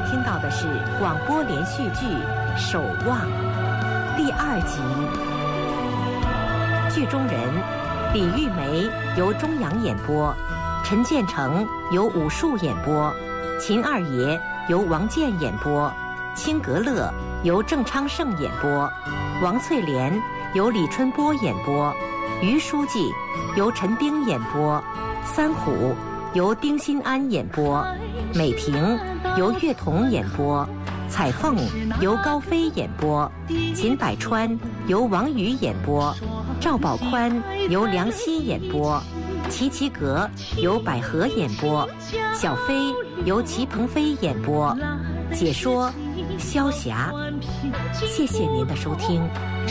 听到的是广播连续剧《守望》第2集。剧中人李玉梅由钟阳演播，陈建成由武术演播，秦二爷由王健演播，青格乐由郑昌盛演播，王翠莲由李春波演播，于书记由陈冰演播，三虎由丁新安演播，美萍由岳彤演播，彩凤由高飞演播，秦百川由王宇演播，赵宝宽由梁希演播，齐齐格由百合演播，小飞由齐鹏飞演播，解说萧霞。谢谢您的收听。